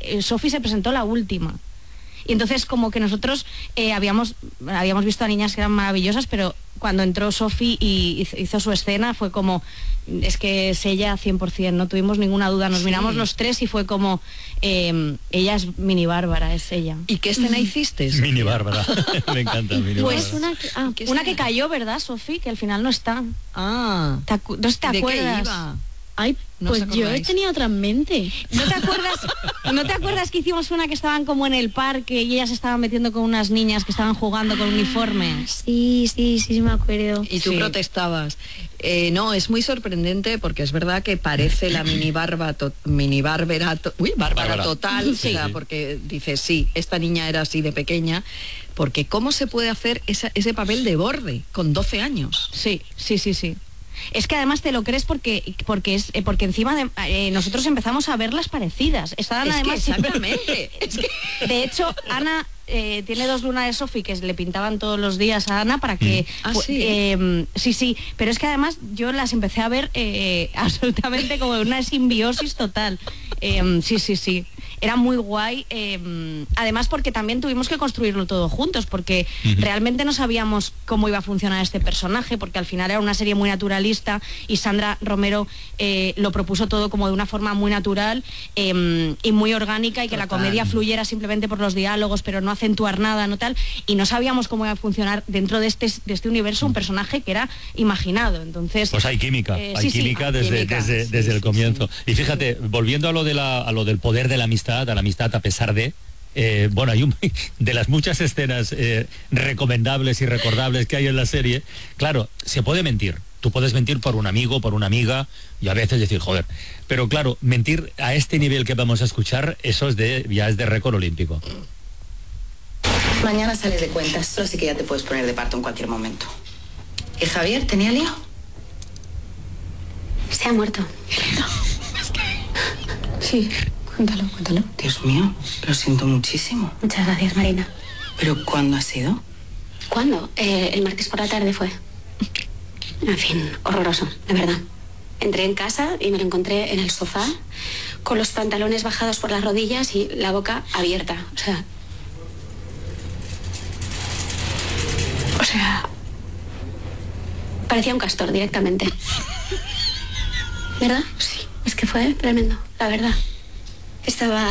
Sophie se presentó la última. Y entonces como que nosotros habíamos visto a niñas que eran maravillosas, pero cuando entró Sophie y hizo su escena fue como, es que es ella 100%, no tuvimos ninguna duda, nos miramos los tres y fue como, ella es Mini Bárbara, es ella. ¿Y qué escena hiciste? Mini Bárbara, me encanta Mini pues Bárbara. una que cayó, ¿verdad, Sophie? Que al final no está. Ah. ¿Te acuerdas? ¿De qué iba? Ay, No pues os yo acordáis. tenía otra en mente. ¿No te acuerdas que hicimos una que estaban como en el parque y ellas estaban metiendo con unas niñas que estaban jugando con uniformes? Sí, me acuerdo. Y tú Sí. protestabas. No, es muy sorprendente porque es verdad que parece la Bárbara total, Sí, o sea, sí. porque dices, sí, esta niña era así de pequeña, porque ¿cómo se puede hacer ese papel de borde con 12 años? Sí. Es que además te lo crees porque encima de nosotros empezamos a verlas parecidas. Estaban Es que además exactamente. Es que de hecho, Ana tiene 2 lunas de Sophie que le pintaban todos los días a Ana para que... sí, pero es que además yo las empecé a ver absolutamente como una simbiosis total. Sí. Era muy guay, además porque también tuvimos que construirlo todo juntos, porque realmente no sabíamos cómo iba a funcionar este personaje, porque al final era una serie muy naturalista y Sandra Romero lo propuso todo como de una forma muy natural y muy orgánica, y que la comedia fluyera simplemente por los diálogos, pero no acentuar nada, no tal, y no sabíamos cómo iba a funcionar dentro de este universo un personaje que era imaginado. Entonces pues hay química, desde el comienzo. Sí. Y fíjate, volviendo a lo del poder de la amistad, a la amistad a pesar de... hay de las muchas escenas recomendables y recordables que hay en la serie, claro, se puede mentir. Tú puedes mentir por un amigo, por una amiga, y a veces decir, joder. Pero claro, mentir a este nivel que vamos a escuchar, eso ya es de récord olímpico. Mañana sales de cuentas, solo sí que ya te puedes poner de parto en cualquier momento. ¿Y Javier tenía lío? Se ha muerto. Sí, cuéntalo. Dios mío, lo siento muchísimo. Muchas gracias, Marina. ¿Pero cuándo ha sido? ¿Cuándo? El martes por la tarde fue. En fin, horroroso, de verdad. Entré en casa y me lo encontré en el sofá, con los pantalones bajados por las rodillas y la boca abierta. O sea, parecía un castor directamente. ¿Verdad? Sí. Es que fue tremendo, la verdad. Estaba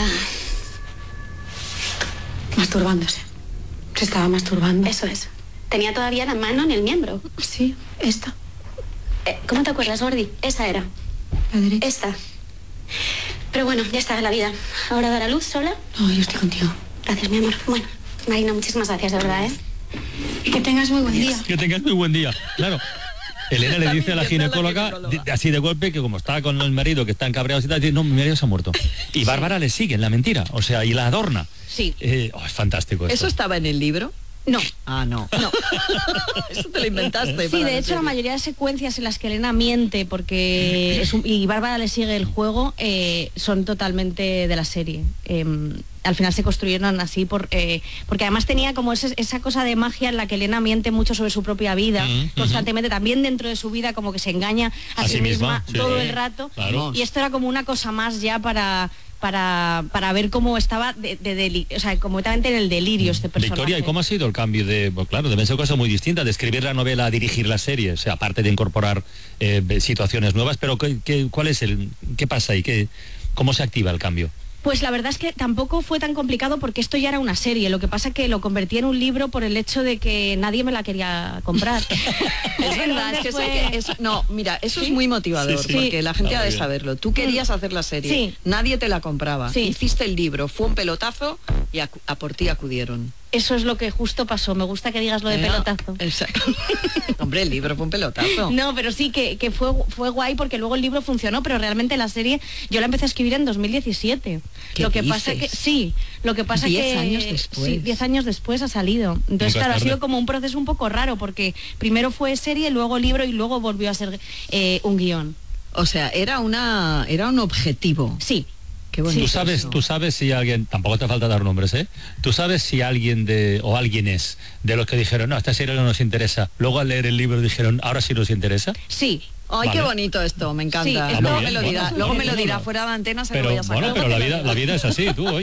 Masturbándose. Se estaba masturbando. Eso es. Tenía todavía la mano en el miembro. Sí, esta. ¿Cómo te acuerdas, Gordi? Esa era. La derecha. Esta. Pero bueno, ya está la vida. Ahora dar a luz sola. No, yo estoy contigo. Gracias, mi amor. Bueno, Marina, muchísimas gracias, de verdad, ¿eh? Que tengas muy buen día. Que tengas muy buen día, claro. Elena le dice a la ginecóloga, así de golpe, que como está con el marido, que están cabreados y tal, dice, no, mi marido se ha muerto. Y Bárbara le sigue en la mentira, o sea, y la adorna. Sí. Es fantástico esto. ¿Eso estaba en el libro? No. Ah, no. Eso te lo inventaste. Sí, de hecho la mayoría de secuencias en las que Elena miente y Bárbara le sigue el juego son totalmente de la serie. Al final se construyeron así porque además tenía como esa cosa de magia en la que Elena miente mucho sobre su propia vida, constantemente, también dentro de su vida, como que se engaña a sí misma sí, todo el rato. Claro. Y esto era como una cosa más ya para ver cómo estaba completamente en el delirio este personaje. Victoria, ¿y cómo ha sido el cambio claro, deben ser cosas muy distintas, de escribir la novela a dirigir la serie, o sea, aparte de incorporar situaciones nuevas, pero ¿qué pasa ahí? ¿Cómo se activa el cambio? Pues la verdad es que tampoco fue tan complicado porque esto ya era una serie, lo que pasa que lo convertí en un libro por el hecho de que nadie me la quería comprar. Es verdad, es que eso es muy motivador, Sí. porque la gente ha de bien. saberlo. Tú querías hacer la serie, Sí. nadie te la compraba, Sí. hiciste el libro, fue un pelotazo y a por ti acudieron. Eso es lo que justo pasó, me gusta que digas lo de pelotazo. Exacto. Hombre, el libro fue un pelotazo. No, pero sí que fue guay porque luego el libro funcionó, pero realmente la serie yo la empecé a escribir en 2017. ¿Qué Lo que dices? pasa que sí, lo que pasa 10 que años después. Sí, 10 años después ha salido. Entonces, Nunca es claro, ha tarde. sido como un proceso un poco raro porque primero fue serie, luego libro y luego volvió a ser un guión. O sea, era un objetivo. Sí. Qué bonito. Tú sabes si alguien, tampoco te falta dar nombres, tú sabes si alguien alguienes de los que dijeron, no, esta serie no nos interesa, luego al leer el libro dijeron, ahora sí nos interesa. Sí. Ay, qué Vale. bonito esto, me encanta. Sí, luego muy me lo bien, dirá, bueno. luego me lo dirá fuera de antena, se lo Pero voy a sacar. bueno, pero la vida es así, tú, oye.